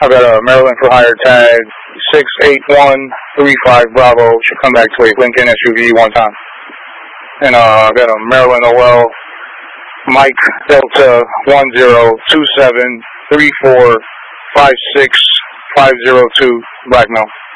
I got a Maryland for hire tag 68135 Bravo. Should come back to a Lincoln SUV one time. And I got a Maryland OL Mike Delta 10273456 502 Blackmail.